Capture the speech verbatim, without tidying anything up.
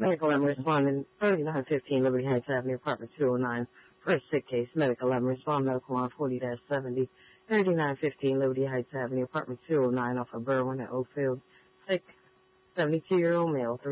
Medical M responding thirty-nine fifteen Liberty Heights Avenue, apartment two oh nine. First sick case. Medical M respond medical on forty seventy thirty-nine fifteen Liberty Heights Avenue, apartment two oh nine off of Berwyn at Oakfield. Sick seventy-two-year-old male.